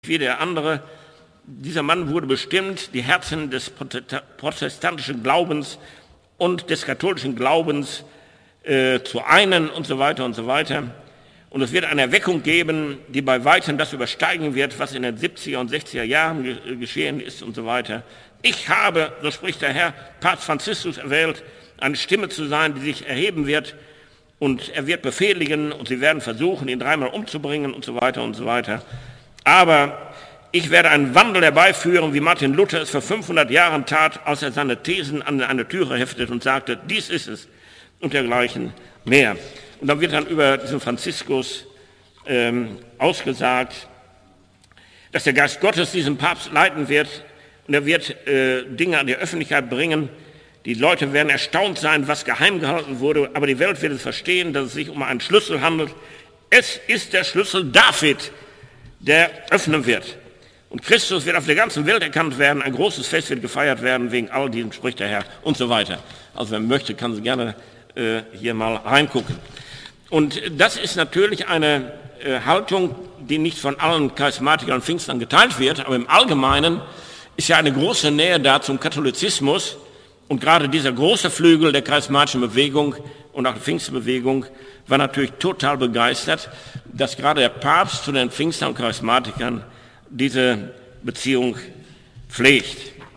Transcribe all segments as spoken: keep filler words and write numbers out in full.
wie der andere. Dieser Mann wurde bestimmt, die Herzen des protestantischen Glaubens und des katholischen Glaubens äh, zu einen und so weiter und so weiter. Und es wird eine Erweckung geben, die bei weitem das übersteigen wird, was in den siebziger und sechziger Jahren ge- geschehen ist und so weiter. Ich habe, so spricht der Herr, Papst Franziskus erwählt, eine Stimme zu sein, die sich erheben wird, und er wird befehligen und sie werden versuchen, ihn dreimal umzubringen und so weiter und so weiter. Aber ich werde einen Wandel herbeiführen, wie Martin Luther es vor fünfhundert Jahren tat, als er seine Thesen an eine Türe heftet und sagte, dies ist es und dergleichen mehr. Und dann wird dann über diesen Franziskus ähm, ausgesagt, dass der Geist Gottes diesen Papst leiten wird und er wird äh, Dinge an die Öffentlichkeit bringen. Die Leute werden erstaunt sein, was geheim gehalten wurde, aber die Welt wird es verstehen, dass es sich um einen Schlüssel handelt. Es ist der Schlüssel David, der öffnen wird. Und Christus wird auf der ganzen Welt erkannt werden, ein großes Fest wird gefeiert werden, wegen all diesem spricht der Herr und so weiter. Also wer möchte, kann Sie gerne äh, hier mal reingucken. Und das ist natürlich eine äh, Haltung, die nicht von allen Charismatikern und Pfingstlern geteilt wird, aber im Allgemeinen ist ja eine große Nähe da zum Katholizismus. Und gerade dieser große Flügel der charismatischen Bewegung und auch der Pfingstbewegung war natürlich total begeistert, dass gerade der Papst zu den Pfingstlern und Charismatikern diese Beziehung pflegt.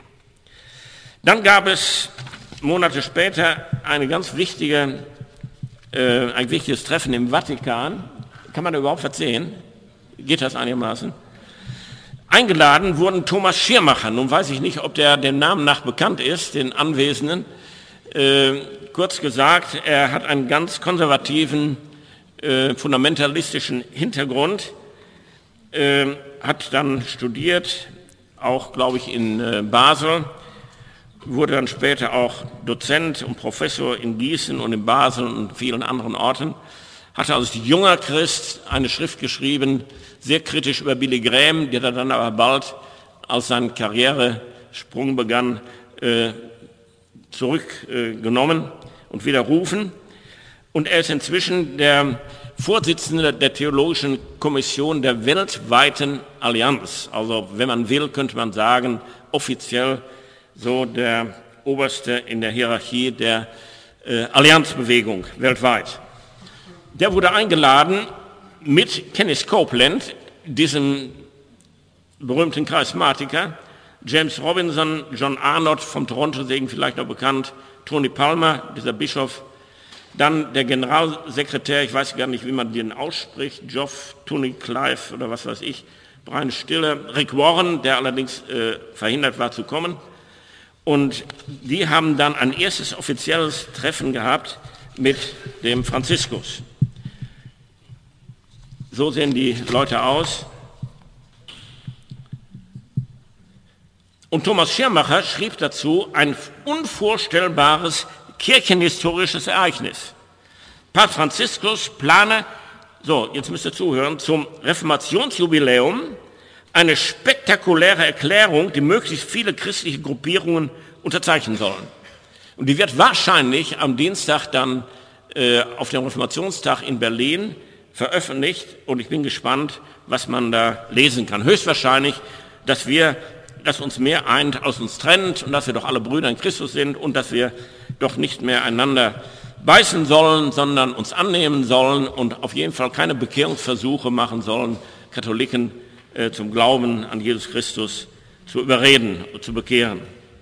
Dann gab es Monate später eine ganz wichtige, äh, ein wichtiges Treffen im Vatikan. Kann man da überhaupt was sehen? Geht das einigermaßen? Eingeladen wurden Thomas Schirmacher. Nun weiß ich nicht, ob der dem Namen nach bekannt ist, den Anwesenden. Äh, kurz gesagt, er hat einen ganz konservativen, äh, fundamentalistischen Hintergrund, äh, hat dann studiert, auch, glaube ich, in äh, Basel, wurde dann später auch Dozent und Professor in Gießen und in Basel und vielen anderen Orten, hatte als junger Christ eine Schrift geschrieben, sehr kritisch über Billy Graham, die hat er dann aber bald, als sein Karrieresprung begann, äh, zurückgenommen äh, und widerrufen. Und er ist inzwischen der Vorsitzende der Theologischen Kommission der weltweiten Allianz. Also wenn man will, könnte man sagen, offiziell so der Oberste in der Hierarchie der äh, Allianzbewegung weltweit. Der wurde eingeladen mit Kenneth Copeland, diesem berühmten Charismatiker, James Robinson, John Arnott vom Toronto-Segen vielleicht noch bekannt, Tony Palmer, dieser Bischof, dann der Generalsekretär, ich weiß gar nicht, wie man den ausspricht, Geoff Tony Clive oder was weiß ich, Brian Stille, Rick Warren, der allerdings äh, verhindert war zu kommen. Und die haben dann ein erstes offizielles Treffen gehabt mit dem Franziskus. So sehen die Leute aus. Und Thomas Schirmacher schrieb dazu ein unvorstellbares kirchenhistorisches Ereignis. Papst Franziskus plane, so, jetzt müsst ihr zuhören, zum Reformationsjubiläum eine spektakuläre Erklärung, die möglichst viele christliche Gruppierungen unterzeichnen sollen. Und die wird wahrscheinlich am Dienstag dann äh, auf dem Reformationstag in Berlin veröffentlicht und ich bin gespannt, was man da lesen kann. Höchstwahrscheinlich, dass wir, dass uns mehr eint, als uns trennt und dass wir doch alle Brüder in Christus sind und dass wir doch nicht mehr einander beißen sollen, sondern uns annehmen sollen und auf jeden Fall keine Bekehrungsversuche machen sollen, Katholiken äh, zum Glauben an Jesus Christus zu überreden und zu bekehren.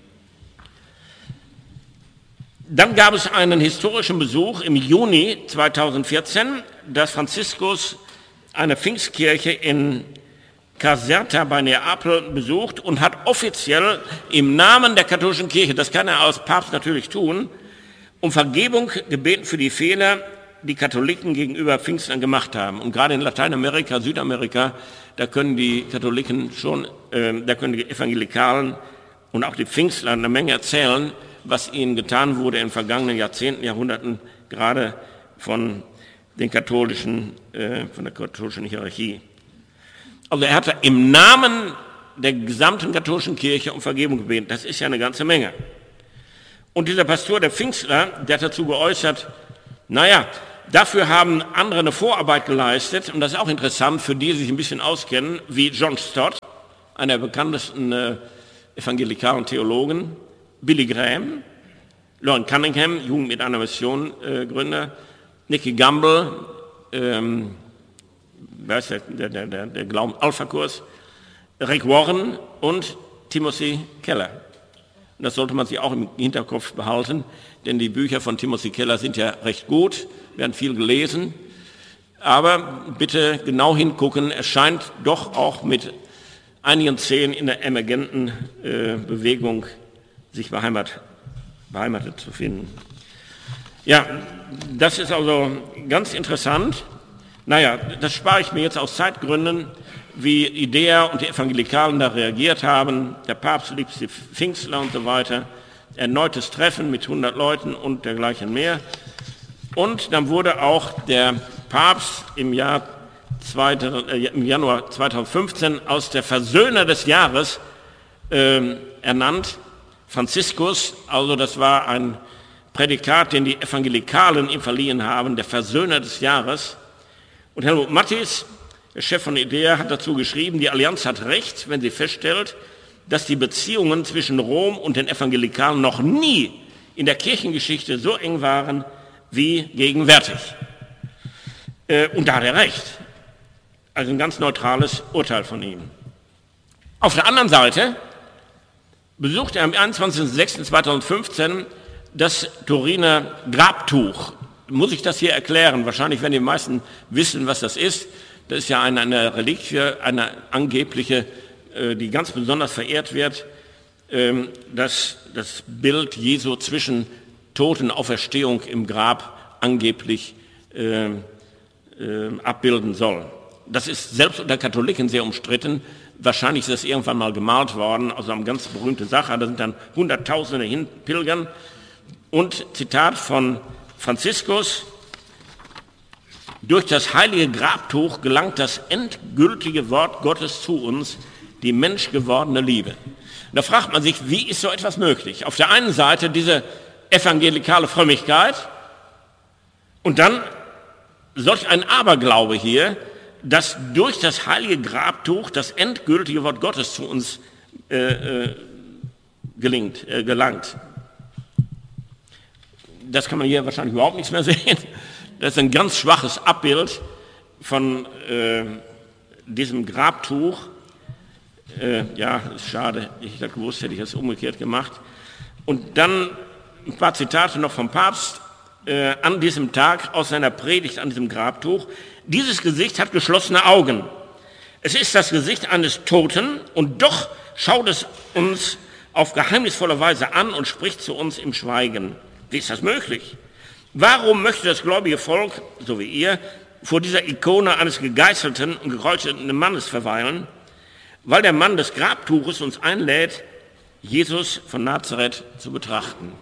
Dann gab es einen historischen Besuch im Juni zweitausendvierzehn, dass Franziskus eine Pfingstkirche in Caserta bei Neapel besucht und hat offiziell im Namen der katholischen Kirche, das kann er als Papst natürlich tun, um Vergebung gebeten für die Fehler, die Katholiken gegenüber Pfingstlern gemacht haben. Und gerade in Lateinamerika, Südamerika, da können die Katholiken schon, äh, da können die Evangelikalen und auch die Pfingstler eine Menge erzählen, was ihnen getan wurde in vergangenen Jahrzehnten, Jahrhunderten, gerade von den katholischen, äh, von der katholischen Hierarchie. Also er hatte im Namen der gesamten katholischen Kirche um Vergebung gebeten. Das ist ja eine ganze Menge. Und dieser Pastor der Pfingstler, der hat dazu geäußert, naja, dafür haben andere eine Vorarbeit geleistet, und das ist auch interessant für die, die sich ein bisschen auskennen, wie John Stott, einer der bekanntesten äh, evangelikalen Theologen, Billy Graham, Lauren Cunningham, Jugend mit einer Mission äh, Gründer, Nicky Gamble, ähm, wer ist der, der, der, der Glauben, Alpha-Kurs, Rick Warren und Timothy Keller. Und das sollte man sich auch im Hinterkopf behalten, denn die Bücher von Timothy Keller sind ja recht gut, werden viel gelesen, aber bitte genau hingucken, es scheint doch auch mit einigen Zehen in der emergenten äh, Bewegung sich beheimatet, beheimatet zu finden. Ja, das ist also ganz interessant. Naja, das spare ich mir jetzt aus Zeitgründen, wie Idea und die Evangelikalen da reagiert haben. Der Papst liebt die Pfingstler und so weiter. Erneutes Treffen mit hundert Leuten und dergleichen mehr. Und dann wurde auch der Papst im, Jahr zweite, äh, im Januar zweitausendfünfzehn als der Versöhner des Jahres äh, ernannt. Franziskus, also das war ein Prädikat, den die Evangelikalen ihm verliehen haben, der Versöhner des Jahres. Und Helmut Matthys, der Chef von IDEA, hat dazu geschrieben, die Allianz hat recht, wenn sie feststellt, dass die Beziehungen zwischen Rom und den Evangelikalen noch nie in der Kirchengeschichte so eng waren wie gegenwärtig. Äh, und da hat er recht. Also ein ganz neutrales Urteil von ihm. Auf der anderen Seite besuchte er am einundzwanzigsten sechsten zweitausendfünfzehn das Turiner Grabtuch. Muss ich das hier erklären? Wahrscheinlich werden die meisten wissen, was das ist. Das ist ja eine, eine Reliquie, eine angebliche, äh, die ganz besonders verehrt wird, ähm, dass das Bild Jesu zwischen Totenauferstehung im Grab angeblich äh, äh, abbilden soll. Das ist selbst unter Katholiken sehr umstritten. Wahrscheinlich ist das irgendwann mal gemalt worden, also eine ganz berühmte Sache. Da sind dann Hunderttausende hin pilgern. Und Zitat von Franziskus: Durch das heilige Grabtuch gelangt das endgültige Wort Gottes zu uns, die menschgewordene Liebe. Und da fragt man sich, wie ist so etwas möglich? Auf der einen Seite diese evangelikale Frömmigkeit und dann solch ein Aberglaube hier, dass durch das heilige Grabtuch das endgültige Wort Gottes zu uns äh, äh, gelingt, äh, gelangt. Das kann man hier wahrscheinlich überhaupt nichts mehr sehen. Das ist ein ganz schwaches Abbild von äh, diesem Grabtuch. Äh, ja, ist schade, ich hätte gewusst, hätte ich das umgekehrt gemacht. Und dann ein paar Zitate noch vom Papst äh, an diesem Tag aus seiner Predigt an diesem Grabtuch. Dieses Gesicht hat geschlossene Augen. Es ist das Gesicht eines Toten und doch schaut es uns auf geheimnisvolle Weise an und spricht zu uns im Schweigen. Wie ist das möglich? Warum möchte das gläubige Volk, so wie ihr, vor dieser Ikone eines gegeißelten und gekreuzigten Mannes verweilen? Weil der Mann des Grabtuches uns einlädt, Jesus von Nazareth zu betrachten.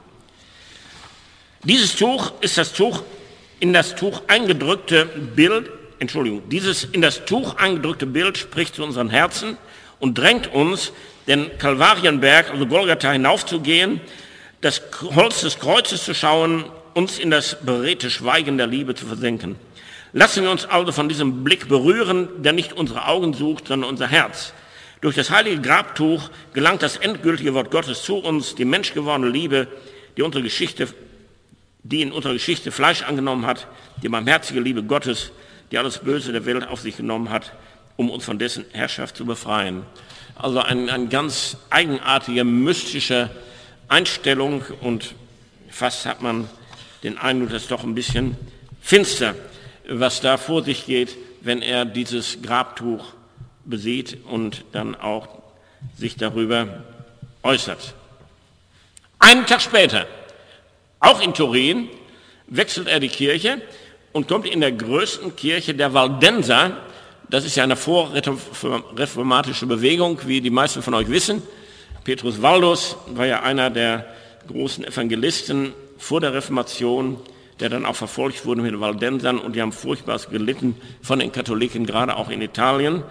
Dieses Tuch ist das Tuch in das Tuch eingedrückte Bild, Entschuldigung, dieses in das Tuch eingedrückte Bild spricht zu unseren Herzen und drängt uns, den Kalvarienberg, also Golgatha, hinaufzugehen, das Holz des Kreuzes zu schauen, uns in das beredte Schweigen der Liebe zu versenken. Lassen wir uns also von diesem Blick berühren, der nicht unsere Augen sucht, sondern unser Herz. Durch das heilige Grabtuch gelangt das endgültige Wort Gottes zu uns, die menschgewordene Liebe, die unsere Geschichte, die in unserer Geschichte Fleisch angenommen hat, die barmherzige Liebe Gottes, die alles Böse der Welt auf sich genommen hat, um uns von dessen Herrschaft zu befreien. Also ein, ein ganz eigenartige, mystische Einstellung, und fast hat man den Eindruck, dass es doch ein bisschen finster, was da vor sich geht, wenn er dieses Grabtuch besieht und dann auch sich darüber äußert. Einen Tag später, auch in Turin, wechselt er die Kirche und kommt in der größten Kirche der Waldenser. Das ist ja eine vorreformatische Bewegung, wie die meisten von euch wissen. Petrus Waldus war ja einer der großen Evangelisten vor der Reformation, der dann auch verfolgt wurde mit den Waldensern, und die haben furchtbar gelitten von den Katholiken, gerade auch in Italien,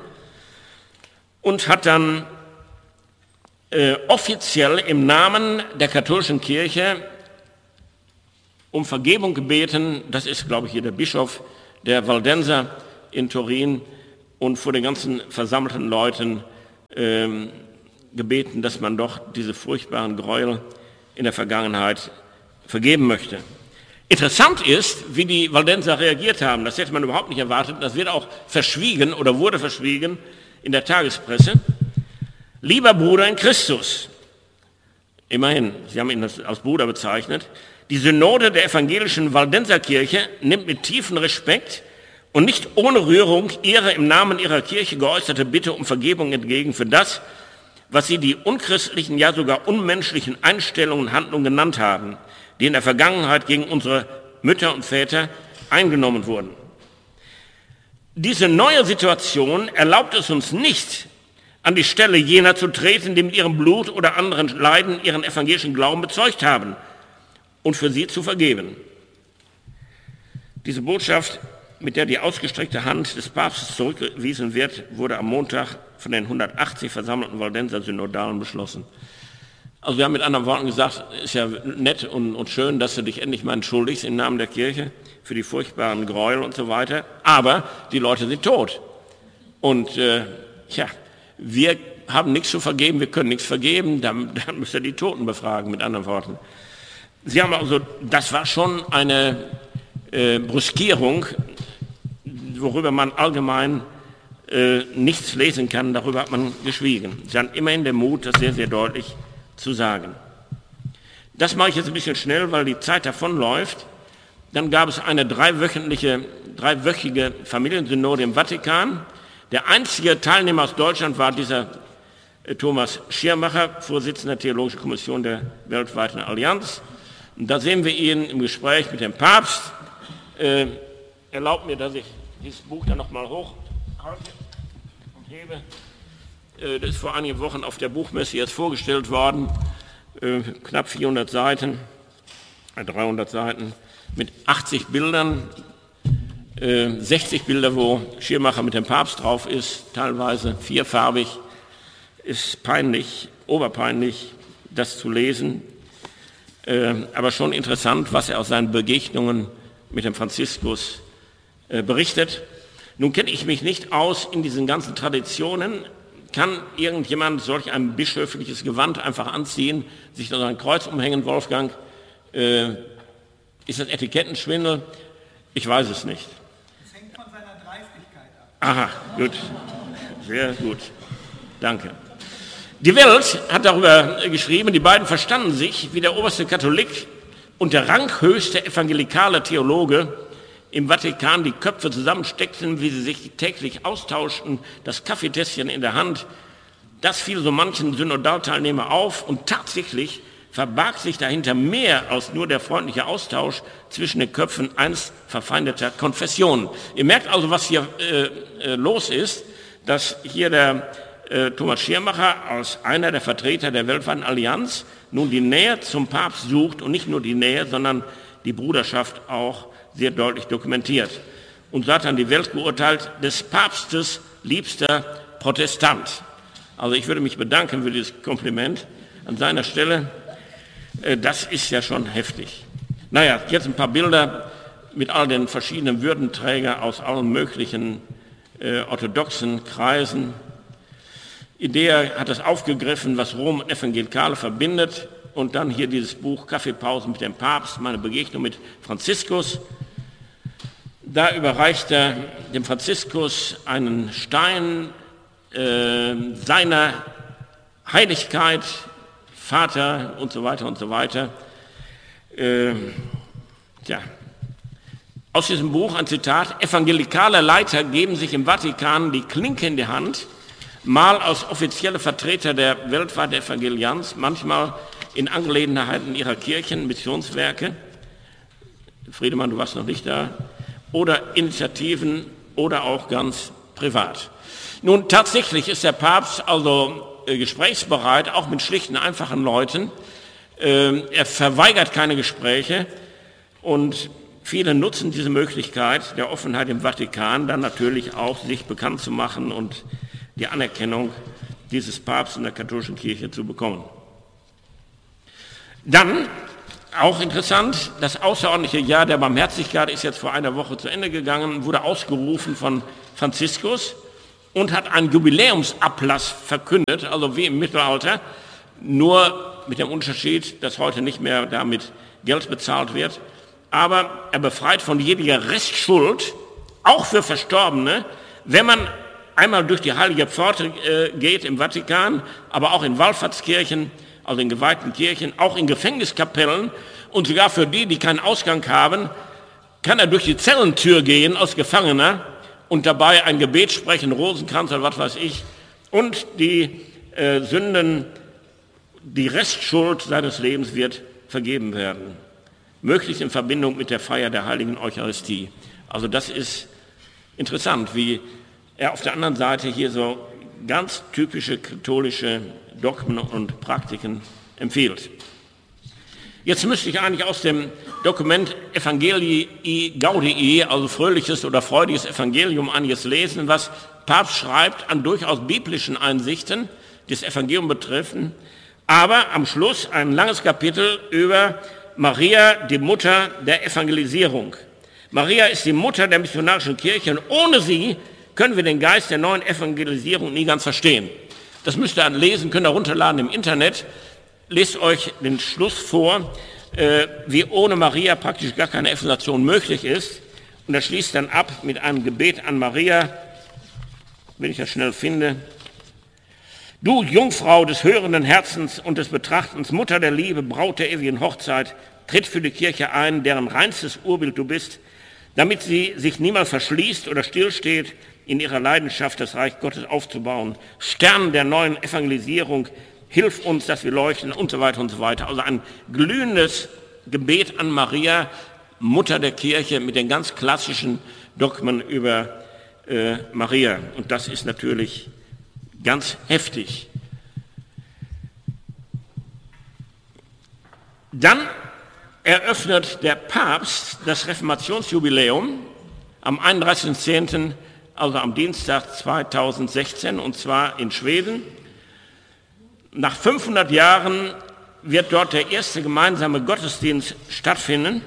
und hat dann äh, offiziell im Namen der katholischen Kirche um Vergebung gebeten. Das ist, glaube ich, hier der Bischof der Waldenser in Turin, und vor den ganzen versammelten Leuten ähm, gebeten, dass man doch diese furchtbaren Gräuel in der Vergangenheit vergeben möchte. Interessant ist, wie die Waldenser reagiert haben. Das hätte man überhaupt nicht erwartet. Das wird auch verschwiegen oder wurde verschwiegen in der Tagespresse. Lieber Bruder in Christus, immerhin, sie haben ihn als Bruder bezeichnet, die Synode der evangelischen Waldenserkirche nimmt mit tiefem Respekt und nicht ohne Rührung ihre im Namen ihrer Kirche geäußerte Bitte um Vergebung entgegen für das, was sie die unchristlichen, ja sogar unmenschlichen Einstellungen und Handlungen genannt haben, die in der Vergangenheit gegen unsere Mütter und Väter eingenommen wurden. Diese neue Situation erlaubt es uns nicht, an die Stelle jener zu treten, die mit ihrem Blut oder anderen Leiden ihren evangelischen Glauben bezeugt haben, und für sie zu vergeben. Diese Botschaft, mit der die ausgestreckte Hand des Papstes zurückgewiesen wird, wurde am Montag von den hundertachtzig versammelten Waldenser Synodalen beschlossen. Also wir haben mit anderen Worten gesagt, ist ja nett und, und schön, dass du dich endlich mal entschuldigst im Namen der Kirche für die furchtbaren Gräuel und so weiter, aber die Leute sind tot. Und äh, ja, wir haben nichts zu vergeben, wir können nichts vergeben, dann, dann müsst ihr die Toten befragen, mit anderen Worten. Sie haben also, das war schon eine äh, Brüskierung, worüber man allgemein äh, nichts lesen kann, darüber hat man geschwiegen. Sie haben immerhin den Mut, das sehr, sehr deutlich zu sagen. Das mache ich jetzt ein bisschen schnell, weil die Zeit davonläuft. Dann gab es eine dreiwöchentliche, dreiwöchige Familiensynode im Vatikan. Der einzige Teilnehmer aus Deutschland war dieser äh, Thomas Schirmacher, Vorsitzender der Theologischen Kommission der weltweiten Allianz. Und da sehen wir ihn im Gespräch mit dem Papst. Äh, erlaubt mir, dass ich dieses Buch dann nochmal hochhalte und hebe. Äh, das ist vor einigen Wochen auf der Buchmesse jetzt vorgestellt worden. Äh, knapp vierhundert Seiten, äh, dreihundert Seiten, mit achtzig Bildern. Äh, sechzig Bilder, wo Schirmacher mit dem Papst drauf ist, teilweise vierfarbig. Ist peinlich, oberpeinlich, das zu lesen. Äh, aber schon interessant, was er aus seinen Begegnungen mit dem Franziskus äh, berichtet. Nun kenne ich mich nicht aus in diesen ganzen Traditionen. Kann irgendjemand solch ein bischöfliches Gewand einfach anziehen, sich noch ein Kreuz umhängen, Wolfgang? Äh, ist das Etikettenschwindel? Ich weiß es nicht. Das hängt von seiner Dreistigkeit ab. Aha, gut. Sehr gut. Danke. Die Welt hat darüber geschrieben, die beiden verstanden sich, wie der oberste Katholik und der ranghöchste evangelikale Theologe im Vatikan die Köpfe zusammensteckten, wie sie sich täglich austauschten, das Kaffeetässchen in der Hand. Das fiel so manchen Synodalteilnehmer auf, und tatsächlich verbarg sich dahinter mehr als nur der freundliche Austausch zwischen den Köpfen einst verfeindeter Konfessionen. Ihr merkt also, was hier äh, äh, los ist, dass hier der äh, Thomas Schirmacher als einer der Vertreter der weltweiten Allianz nun die Nähe zum Papst sucht, und nicht nur die Nähe, sondern die Bruderschaft auch sehr deutlich dokumentiert. Und so hat dann die Welt geurteilt, des Papstes liebster Protestant. Also ich würde mich bedanken für dieses Kompliment an seiner Stelle. Das ist ja schon heftig. Naja, jetzt ein paar Bilder mit all den verschiedenen Würdenträgern aus allen möglichen äh, orthodoxen Kreisen. Idea hat das aufgegriffen, was Rom und Evangelikale verbindet. Und dann hier dieses Buch Kaffeepausen mit dem Papst, meine Begegnung mit Franziskus. Da überreicht er dem Franziskus einen Stein äh, seiner Heiligkeit, Vater und so weiter und so weiter. Äh, ja. Aus diesem Buch ein Zitat: Evangelikale Leiter geben sich im Vatikan die Klinke in die Hand, mal als offizielle Vertreter der weltweiten Evangelianz, manchmal in Angelegenheiten ihrer Kirchen, Missionswerke. Friedemann, du warst noch nicht da. Oder Initiativen oder auch ganz privat. Nun, tatsächlich ist der Papst also äh, gesprächsbereit, auch mit schlichten, einfachen Leuten. Äh, er verweigert keine Gespräche, und viele nutzen diese Möglichkeit der Offenheit im Vatikan, dann natürlich auch sich bekannt zu machen und die Anerkennung dieses Papstes in der katholischen Kirche zu bekommen. Dann Auch interessant, das außerordentliche Jahr der Barmherzigkeit ist jetzt vor einer Woche zu Ende gegangen, wurde ausgerufen von Franziskus und hat einen Jubiläumsablass verkündet, also wie im Mittelalter, nur mit dem Unterschied, dass heute nicht mehr damit Geld bezahlt wird, aber er befreit von jeder Restschuld, auch für Verstorbene, wenn man einmal durch die heilige Pforte äh, geht im Vatikan, aber auch in Wallfahrtskirchen, also in geweihten Kirchen, auch in Gefängniskapellen und sogar für die, die keinen Ausgang haben, kann er durch die Zellentür gehen als Gefangener und dabei ein Gebet sprechen, Rosenkranz oder was weiß ich, und die äh, Sünden, die Restschuld seines Lebens wird vergeben werden. Möglichst in Verbindung mit der Feier der heiligen Eucharistie. Also das ist interessant, wie er auf der anderen Seite hier so ganz typische katholische Dogmen und Praktiken empfiehlt. Jetzt müsste ich eigentlich aus dem Dokument Evangelii Gaudii, also fröhliches oder freudiges Evangelium, einiges lesen, was Papst schreibt an durchaus biblischen Einsichten, die das Evangelium betreffen, aber am Schluss ein langes Kapitel über Maria, die Mutter der Evangelisierung. Maria ist die Mutter der missionarischen Kirche und ohne sie können wir den Geist der neuen Evangelisierung nie ganz verstehen. Das müsst ihr lesen, könnt ihr runterladen im Internet. Lest euch den Schluss vor, äh, wie ohne Maria praktisch gar keine Evangelisation möglich ist. Und er schließt dann ab mit einem Gebet an Maria, wenn ich das schnell finde. Du Jungfrau des hörenden Herzens und des Betrachtens, Mutter der Liebe, Braut der ewigen Hochzeit, tritt für die Kirche ein, deren reinstes Urbild du bist, damit sie sich niemals verschließt oder stillsteht, in ihrer Leidenschaft das Reich Gottes aufzubauen. Stern der neuen Evangelisierung, hilf uns, dass wir leuchten und so weiter und so weiter. Also ein glühendes Gebet an Maria, Mutter der Kirche, mit den ganz klassischen Dogmen über äh, Maria. Und das ist natürlich ganz heftig. Dann eröffnet der Papst das Reformationsjubiläum am einunddreißigsten zehnten, also am Dienstag zweitausendsechzehn, und zwar in Schweden. Nach fünfhundert Jahren wird dort der erste gemeinsame Gottesdienst stattfinden.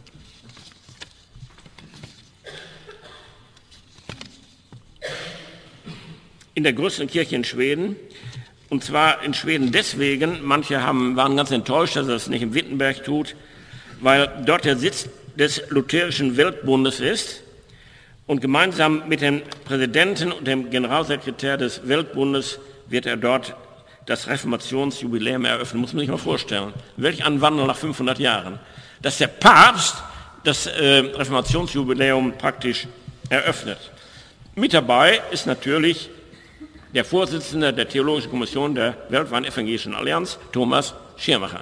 In der größten Kirche in Schweden. Und zwar in Schweden deswegen, manche haben, waren ganz enttäuscht, dass er das nicht in Wittenberg tut, weil dort der Sitz des Lutherischen Weltbundes ist. Und gemeinsam mit dem Präsidenten und dem Generalsekretär des Weltbundes wird er dort das Reformationsjubiläum eröffnen. Muss man sich mal vorstellen. Welch ein Wandel nach fünfhundert Jahren. Dass der Papst das äh, Reformationsjubiläum praktisch eröffnet. Mit dabei ist natürlich der Vorsitzende der Theologischen Kommission der Weltweiten Evangelischen Allianz, Thomas Schirmacher.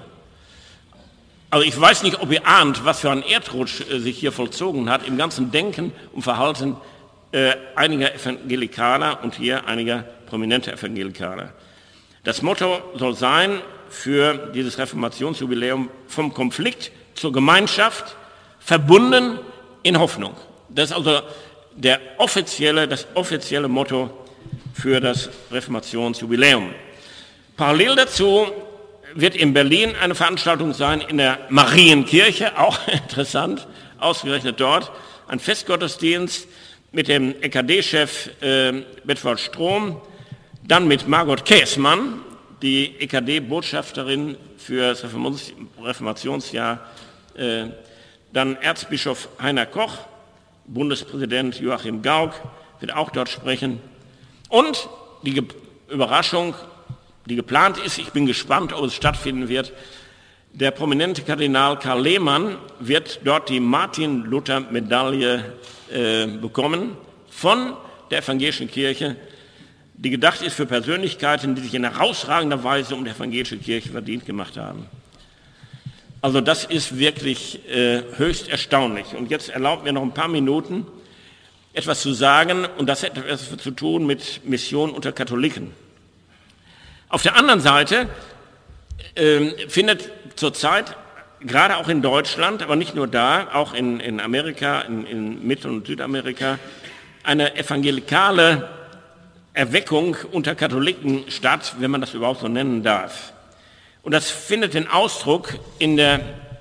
Also ich weiß nicht, ob ihr ahnt, was für ein Erdrutsch äh, sich hier vollzogen hat im ganzen Denken und Verhalten äh, einiger Evangelikaler und hier einiger prominenter Evangelikaler. Das Motto soll sein für dieses Reformationsjubiläum: vom Konflikt zur Gemeinschaft, verbunden in Hoffnung. Das ist also der offizielle, das offizielle Motto für das Reformationsjubiläum. Parallel dazu wird in Berlin eine Veranstaltung sein in der Marienkirche, auch interessant, ausgerechnet dort, ein Festgottesdienst mit dem E K D-Chef äh, Berthold Strom, dann mit Margot Käßmann, die E K D-Botschafterin für das Reformationsjahr, äh, dann Erzbischof Heiner Koch, Bundespräsident Joachim Gauck wird auch dort sprechen. Und die Ge- Überraschung, die geplant ist, ich bin gespannt, ob es stattfinden wird, der prominente Kardinal Karl Lehmann wird dort die Martin-Luther-Medaille äh, bekommen von der evangelischen Kirche, die gedacht ist für Persönlichkeiten, die sich in herausragender Weise um die evangelische Kirche verdient gemacht haben. Also das ist wirklich äh, höchst erstaunlich. Und jetzt erlaubt mir noch ein paar Minuten etwas zu sagen, und das hat etwas zu tun mit Mission unter Katholiken. Auf der anderen Seite äh, findet zurzeit, gerade auch in Deutschland, aber nicht nur da, auch in, in Amerika, in, in Mittel- und Südamerika, eine evangelikale Erweckung unter Katholiken statt, wenn man das überhaupt so nennen darf. Und das findet den Ausdruck in der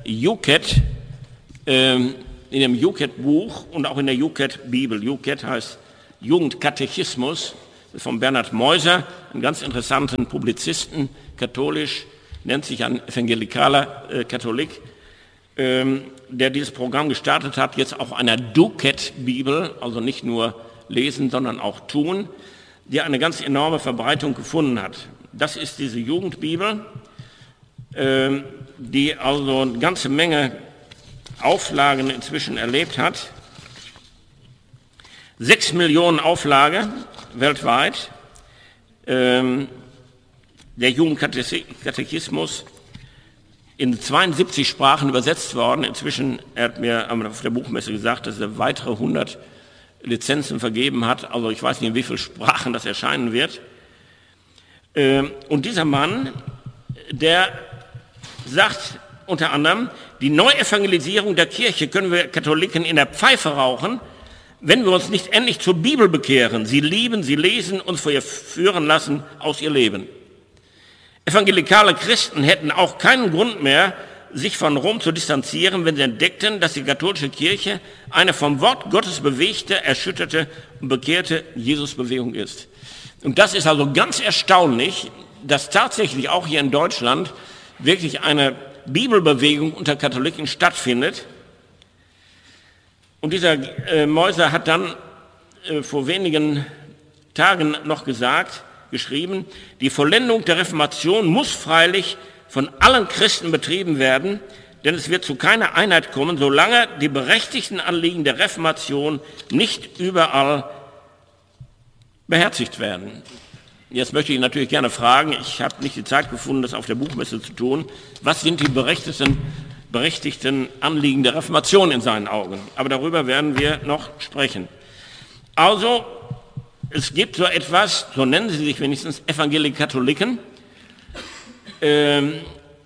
U C A T, ähm, in dem U C A T-Buch und auch in der U C A T-Bibel. U C A T heißt Jugendkatechismus, von Bernhard Meuser, einem ganz interessanten Publizisten, katholisch, nennt sich ein evangelikaler äh, Katholik, ähm, der dieses Programm gestartet hat, jetzt auch einer D U C A T-Bibel, also nicht nur lesen, sondern auch tun, die eine ganz enorme Verbreitung gefunden hat. Das ist diese Jugendbibel, äh, die also eine ganze Menge Auflagen inzwischen erlebt hat. Sechs Millionen Auflage weltweit. Ähm, der Jugendkatechismus in zweiundsiebzig Sprachen übersetzt worden. Inzwischen, er hat mir auf der Buchmesse gesagt, dass er weitere hundert Lizenzen vergeben hat. Also ich weiß nicht, in wie vielen Sprachen das erscheinen wird. Ähm, und dieser Mann, der sagt unter anderem, die Neuevangelisierung der Kirche können wir Katholiken in der Pfeife rauchen, wenn wir uns nicht endlich zur Bibel bekehren, sie lieben, sie lesen, uns vor ihr führen lassen aus ihr Leben. Evangelikale Christen hätten auch keinen Grund mehr, sich von Rom zu distanzieren, wenn sie entdeckten, dass die katholische Kirche eine vom Wort Gottes bewegte, erschütterte und bekehrte Jesusbewegung ist. Und das ist also ganz erstaunlich, dass tatsächlich auch hier in Deutschland wirklich eine Bibelbewegung unter Katholiken stattfindet. Und dieser äh, Meuser hat dann äh, vor wenigen Tagen noch gesagt, geschrieben, die Vollendung der Reformation muss freilich von allen Christen betrieben werden, denn es wird zu keiner Einheit kommen, solange die berechtigten Anliegen der Reformation nicht überall beherzigt werden. Jetzt möchte ich natürlich gerne fragen, ich habe nicht die Zeit gefunden, das auf der Buchmesse zu tun, was sind die berechtigten, berechtigten Anliegen der Reformation in seinen Augen? Aber darüber werden wir noch sprechen. Also, es gibt so etwas, so nennen sie sich wenigstens Evangelikatholiken, ähm,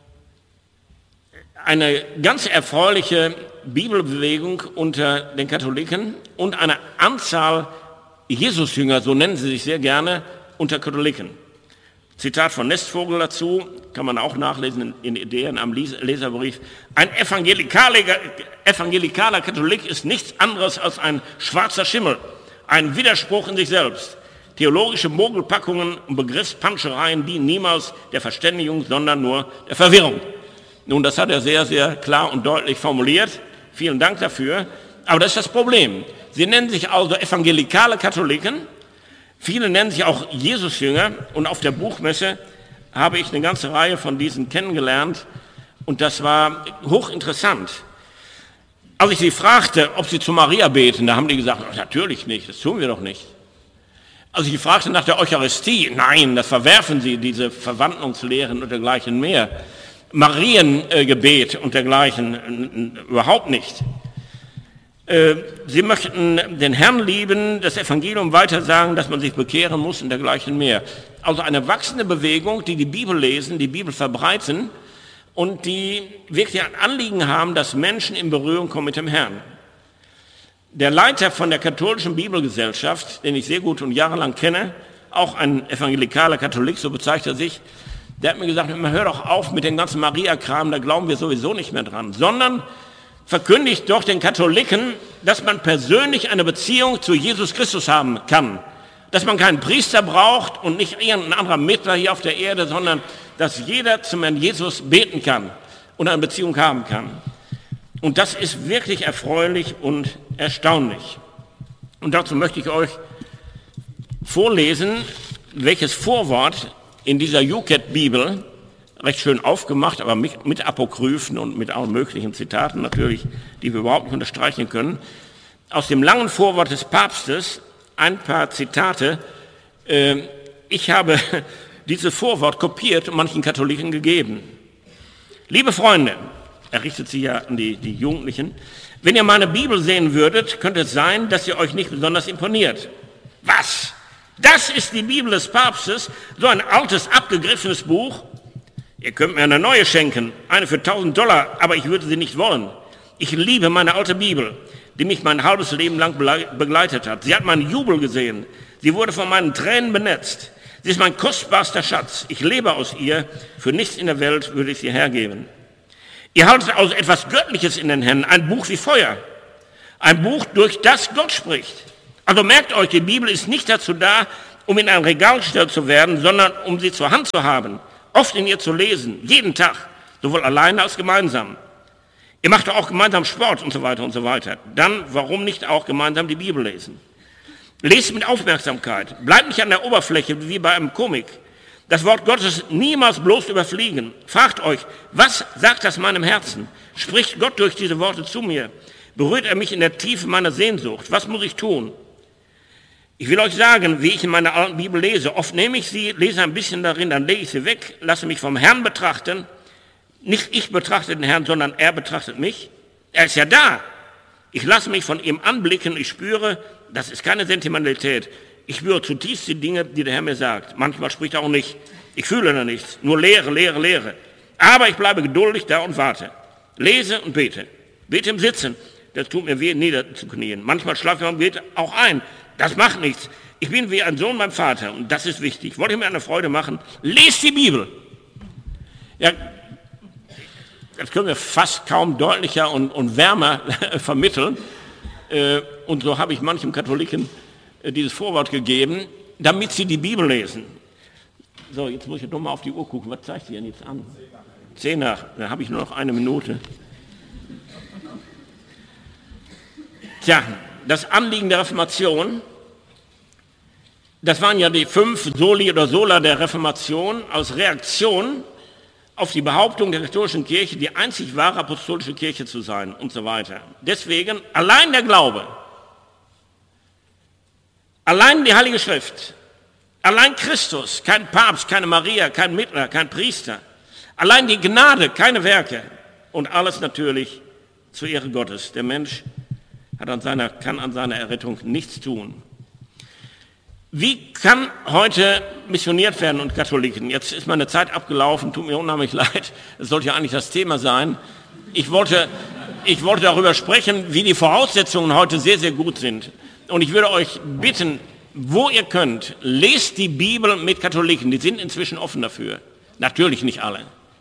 eine ganz erfreuliche Bibelbewegung unter den Katholiken und eine Anzahl Jesusjünger, so nennen sie sich sehr gerne, unter Katholiken. Zitat von Nestvogel dazu, kann man auch nachlesen in Ideen am Leserbrief. Ein evangelikaler, evangelikaler Katholik ist nichts anderes als ein schwarzer Schimmel, ein Widerspruch in sich selbst. Theologische Mogelpackungen und Begriffspanschereien dienen niemals der Verständigung, sondern nur der Verwirrung. Nun, das hat er sehr, sehr klar und deutlich formuliert. Vielen Dank dafür. Aber das ist das Problem. Sie nennen sich also evangelikale Katholiken. Viele nennen sich auch Jesusjünger. Und auf der Buchmesse habe ich eine ganze Reihe von diesen kennengelernt. Und das war hochinteressant. Als ich sie fragte, ob sie zu Maria beten, da haben die gesagt, oh, natürlich nicht, das tun wir doch nicht. Als ich fragte nach der Eucharistie, nein, das verwerfen sie, diese Verwandlungslehren und dergleichen mehr. Mariengebet und dergleichen überhaupt nicht. Sie möchten den Herrn lieben, das Evangelium weitersagen, dass man sich bekehren muss und dergleichen mehr. Also eine wachsende Bewegung, die die Bibel lesen, die Bibel verbreiten und die wirklich ein Anliegen haben, dass Menschen in Berührung kommen mit dem Herrn. Der Leiter von der katholischen Bibelgesellschaft, den ich sehr gut und jahrelang kenne, auch ein evangelikaler Katholik, so bezeichnet er sich, der hat mir gesagt, hör doch auf mit dem ganzen Maria-Kram, da glauben wir sowieso nicht mehr dran, sondern verkündigt doch den Katholiken, dass man persönlich eine Beziehung zu Jesus Christus haben kann. Dass man keinen Priester braucht und nicht irgendein anderer Mittler hier auf der Erde, sondern dass jeder zum Herrn Jesus beten kann und eine Beziehung haben kann. Und das ist wirklich erfreulich und erstaunlich. Und dazu möchte ich euch vorlesen, welches Vorwort in dieser U C A T-Bibel, recht schön aufgemacht, aber mit, mit Apokryphen und mit allen möglichen Zitaten natürlich, die wir überhaupt nicht unterstreichen können, aus dem langen Vorwort des Papstes ein paar Zitate. Äh, ich habe dieses Vorwort kopiert und manchen Katholiken gegeben. Liebe Freunde, er richtet sich ja an die, die Jugendlichen, wenn ihr meine Bibel sehen würdet, könnte es sein, dass sie euch nicht besonders imponiert. Was? Das ist die Bibel des Papstes, so ein altes, abgegriffenes Buch? Ihr könnt mir eine neue schenken, eine für tausend Dollar, aber ich würde sie nicht wollen. Ich liebe meine alte Bibel, die mich mein halbes Leben lang begleitet hat. Sie hat meinen Jubel gesehen. Sie wurde von meinen Tränen benetzt. Sie ist mein kostbarster Schatz. Ich lebe aus ihr. Für nichts in der Welt würde ich sie hergeben. Ihr haltet also etwas Göttliches in den Händen, ein Buch wie Feuer. Ein Buch, durch das Gott spricht. Also merkt euch, die Bibel ist nicht dazu da, um in ein Regal gestellt zu werden, sondern um sie zur Hand zu haben, oft in ihr zu lesen, jeden Tag, sowohl alleine als gemeinsam. Ihr macht auch gemeinsam Sport und so weiter und so weiter. Dann, warum nicht auch gemeinsam die Bibel lesen? Lest mit Aufmerksamkeit. Bleibt nicht an der Oberfläche wie bei einem Komik. Das Wort Gottes niemals bloß überfliegen. Fragt euch, was sagt das meinem Herzen? Spricht Gott durch diese Worte zu mir? Berührt er mich in der Tiefe meiner Sehnsucht? Was muss ich tun? Ich will euch sagen, wie ich in meiner alten Bibel lese. Oft nehme ich sie, lese ein bisschen darin, dann lege ich sie weg, lasse mich vom Herrn betrachten. Nicht ich betrachte den Herrn, sondern er betrachtet mich. Er ist ja da. Ich lasse mich von ihm anblicken. Ich spüre, das ist keine Sentimentalität. Ich spüre zutiefst die Dinge, die der Herr mir sagt. Manchmal spricht er auch nicht. Ich fühle da nichts. Nur Lehre, Lehre, Lehre. Aber ich bleibe geduldig da und warte. Lese und bete. Bete im Sitzen. Das tut mir weh, niederzuknien. Manchmal schlafe ich und bete auch ein. Das macht nichts. Ich bin wie ein Sohn beim Vater und das ist wichtig. Wollte ich mir eine Freude machen? Lest die Bibel. Ja, das können wir fast kaum deutlicher und, und wärmer vermitteln. Äh, und so habe ich manchem Katholiken äh, dieses Vorwort gegeben, damit sie die Bibel lesen. So, jetzt muss ich doch mal auf die Uhr gucken. Was zeigt sie denn jetzt an? Zehn nach. Da habe ich nur noch eine Minute. Tja, das Anliegen der Reformation, das waren ja die fünf Soli oder Sola der Reformation als Reaktion auf die Behauptung der katholischen Kirche, die einzig wahre apostolische Kirche zu sein und so weiter. Deswegen allein der Glaube, allein die Heilige Schrift, allein Christus, kein Papst, keine Maria, kein Mittler, kein Priester, allein die Gnade, keine Werke und alles natürlich zur Ehre Gottes. Der Mensch hat an seiner, kann an seiner Errettung nichts tun. Wie kann heute missioniert werden und Katholiken? Jetzt ist meine Zeit abgelaufen, tut mir unheimlich leid. Das sollte ja eigentlich das Thema sein. Ich wollte, ich wollte darüber sprechen, wie die Voraussetzungen heute sehr, sehr gut sind. Und ich würde euch bitten, wo ihr könnt, lest die Bibel mit Katholiken. Die sind inzwischen offen dafür. Natürlich nicht alle.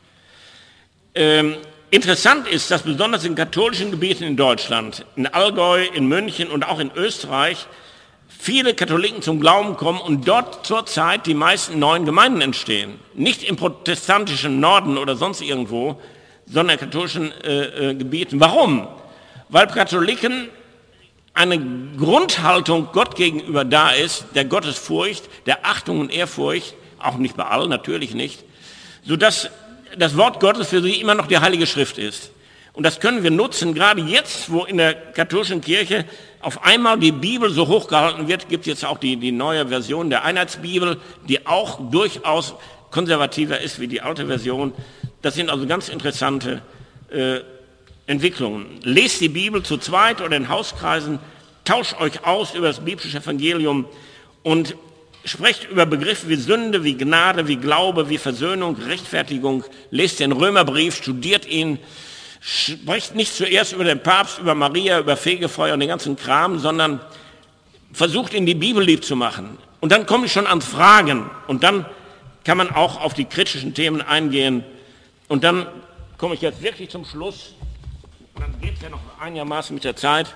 Ähm, Interessant ist, dass besonders in katholischen Gebieten in Deutschland, in Allgäu, in München und auch in Österreich viele Katholiken zum Glauben kommen und dort zurzeit die meisten neuen Gemeinden entstehen. Nicht im protestantischen Norden oder sonst irgendwo, sondern in katholischen äh, äh, Gebieten. Warum? Weil Katholiken eine Grundhaltung Gott gegenüber da ist, der Gottesfurcht, der Achtung und Ehrfurcht, auch nicht bei allen, natürlich nicht, sodass das Wort Gottes für sie immer noch die Heilige Schrift ist. Und das können wir nutzen, gerade jetzt, wo in der katholischen Kirche auf einmal die Bibel so hochgehalten wird, gibt es jetzt auch die, die neue Version der Einheitsbibel, die auch durchaus konservativer ist wie die alte Version. Das sind also ganz interessante äh, Entwicklungen. Lest die Bibel zu zweit oder in Hauskreisen, tauscht euch aus über das biblische Evangelium und sprecht über Begriffe wie Sünde, wie Gnade, wie Glaube, wie Versöhnung, Rechtfertigung. Lest den Römerbrief, studiert ihn. Sprecht nicht zuerst über den Papst, über Maria, über Fegefeuer und den ganzen Kram, sondern versucht ihn die Bibel lieb zu machen. Und dann komme ich schon ans Fragen. Und dann kann man auch auf die kritischen Themen eingehen. Und dann komme ich jetzt wirklich zum Schluss. Und dann geht es ja noch einigermaßen mit der Zeit.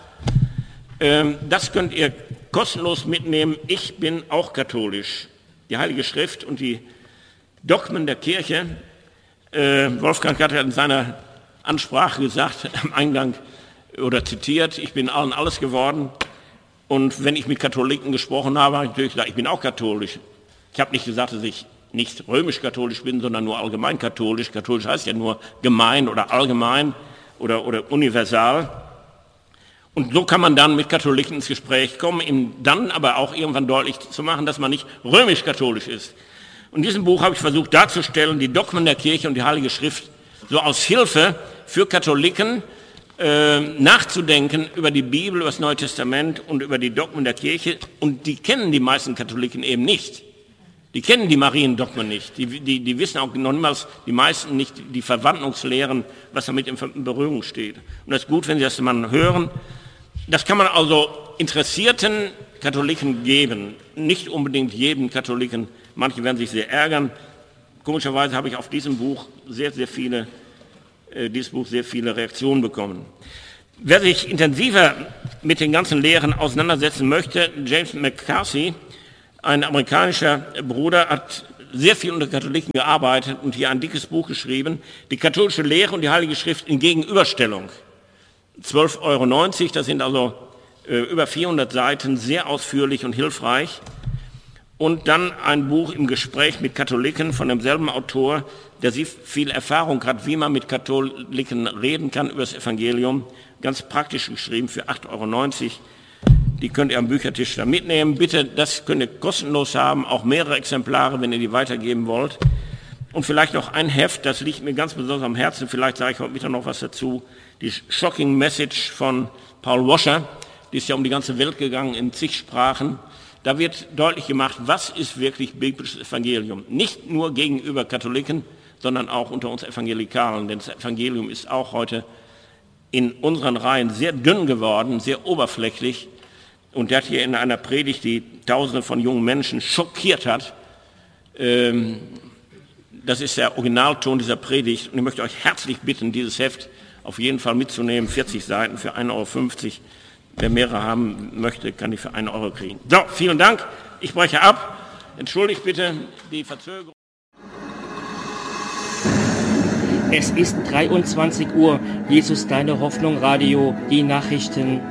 Das könnt ihr kostenlos mitnehmen. Ich bin auch katholisch. Die Heilige Schrift und die Dogmen der Kirche. Wolfgang hat ja in seiner Ansprache gesagt, am Eingang oder zitiert, ich bin allen alles geworden. Und wenn ich mit Katholiken gesprochen habe, habe ich natürlich gesagt, ich bin auch katholisch. Ich habe nicht gesagt, dass ich nicht römisch-katholisch bin, sondern nur allgemein katholisch. Katholisch heißt ja nur gemein oder allgemein oder, oder universal. Und so kann man dann mit Katholiken ins Gespräch kommen, ihm dann aber auch irgendwann deutlich zu machen, dass man nicht römisch-katholisch ist. Und in diesem Buch habe ich versucht darzustellen, die Dogmen der Kirche und die Heilige Schrift so als Hilfe für Katholiken äh, nachzudenken über die Bibel, über das Neue Testament und über die Dogmen der Kirche. Und die kennen die meisten Katholiken eben nicht. Die kennen die Mariendogmen nicht. Die, die, die wissen auch noch niemals, die meisten nicht, die Verwandlungslehren, was damit in Berührung steht. Und das ist gut, wenn Sie das mal hören. Das kann man also interessierten Katholiken geben. Nicht unbedingt jedem Katholiken. Manche werden sich sehr ärgern. Komischerweise habe ich auf diesem Buch sehr, sehr viele äh, dieses Buch sehr viele Reaktionen bekommen. Wer sich intensiver mit den ganzen Lehren auseinandersetzen möchte, James McCarthy, ein amerikanischer Bruder, hat sehr viel unter Katholiken gearbeitet und hier ein dickes Buch geschrieben, die katholische Lehre und die Heilige Schrift in Gegenüberstellung. zwölf Euro neunzig, das sind also äh, über vierhundert Seiten, sehr ausführlich und hilfreich. Und dann ein Buch im Gespräch mit Katholiken von demselben Autor, der sehr viel Erfahrung hat, wie man mit Katholiken reden kann über das Evangelium, ganz praktisch geschrieben für acht Euro neunzig. Die könnt ihr am Büchertisch da mitnehmen. Bitte, das könnt ihr kostenlos haben, auch mehrere Exemplare, wenn ihr die weitergeben wollt. Und vielleicht noch ein Heft, das liegt mir ganz besonders am Herzen, vielleicht sage ich heute Mittag noch was dazu. Die Shocking Message von Paul Washer, die ist ja um die ganze Welt gegangen in zig Sprachen. Da wird deutlich gemacht, was ist wirklich biblisches Evangelium. Nicht nur gegenüber Katholiken, sondern auch unter uns Evangelikalen. Denn das Evangelium ist auch heute in unseren Reihen sehr dünn geworden, sehr oberflächlich. Und der hat hier in einer Predigt, die Tausende von jungen Menschen schockiert hat, ähm, das ist der Originalton dieser Predigt. Und ich möchte euch herzlich bitten, dieses Heft auf jeden Fall mitzunehmen. vierzig Seiten für ein Euro fünfzig. Wer mehrere haben möchte, kann die für einen Euro kriegen. So, vielen Dank. Ich breche ab. Entschuldigt bitte die Verzögerung. Es ist dreiundzwanzig Uhr. Jesus, deine Hoffnung, Radio, die Nachrichten.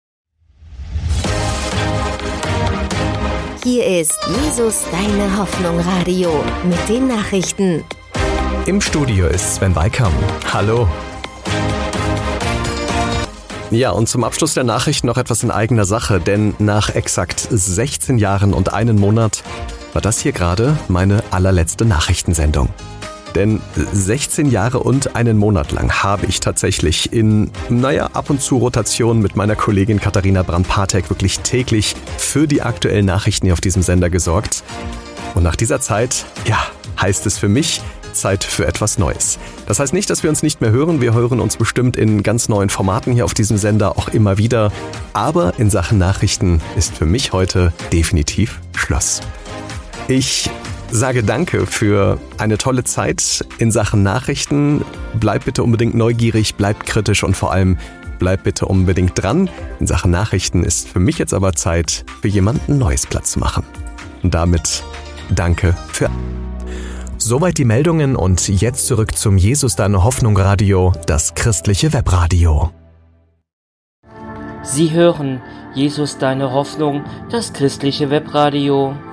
Hier ist Jesus, deine Hoffnung, Radio mit den Nachrichten. Im Studio ist Sven Weikam. Hallo. Ja, und zum Abschluss der Nachrichten noch etwas in eigener Sache, denn nach exakt sechzehn Jahren und einen Monat war das hier gerade meine allerletzte Nachrichtensendung. Denn sechzehn Jahre und einen Monat lang habe ich tatsächlich in, naja, ab und zu Rotation mit meiner Kollegin Katharina Brand-Patek wirklich täglich für die aktuellen Nachrichten hier auf diesem Sender gesorgt. Und nach dieser Zeit, ja, heißt es für mich, Zeit für etwas Neues. Das heißt nicht, dass wir uns nicht mehr hören. Wir hören uns bestimmt in ganz neuen Formaten hier auf diesem Sender auch immer wieder. Aber in Sachen Nachrichten ist für mich heute definitiv Schluss. Ich sage danke für eine tolle Zeit in Sachen Nachrichten. Bleibt bitte unbedingt neugierig, bleibt kritisch und vor allem bleibt bitte unbedingt dran. In Sachen Nachrichten ist für mich jetzt aber Zeit, für jemanden Neues Platz zu machen. Und damit danke für... Soweit die Meldungen und jetzt zurück zum Jesus, deine Hoffnung Radio, das christliche Webradio. Sie hören Jesus, deine Hoffnung, das christliche Webradio.